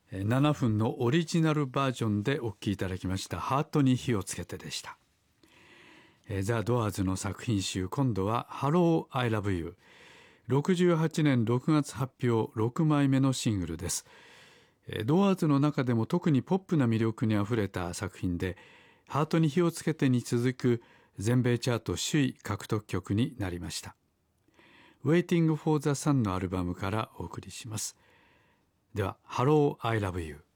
7分のオリジナルバージョンでお聴きいただきましたハートに火をつけてでした。ザ・ドアーズの作品集、今度は Hello, I Love You。 68年6月発表6枚目のシングルです。ドアーズの中でも特にポップな魅力にあふれた作品で、ハートに火をつけてに続く全米チャート首位獲得曲になりました。Waiting for the Sun のアルバムからお送りします。では Hello, I Love You。